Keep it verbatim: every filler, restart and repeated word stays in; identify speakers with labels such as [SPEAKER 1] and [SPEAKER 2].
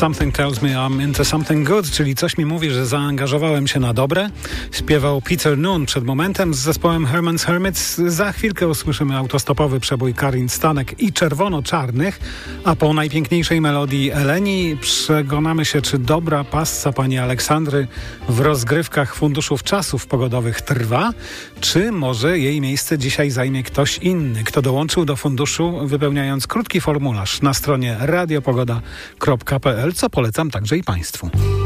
[SPEAKER 1] Something tells me I'm into something good, czyli coś mi mówi, że zaangażowałem się na dobre. Śpiewał Peter Noon przed momentem z zespołem Herman's Hermits. Za chwilkę usłyszymy autostopowy przebój Karin Stanek i Czerwono-Czarnych, a po najpiękniejszej melodii Eleni przekonamy się, czy dobra passa pani Aleksandry w rozgrywkach funduszów czasów pogodowych trwa, czy może jej miejsce dzisiaj zajmie ktoś inny, kto dołączył do funduszu, wypełniając krótki formularz na stronie radiopogoda kropka p l, co polecam także i Państwu.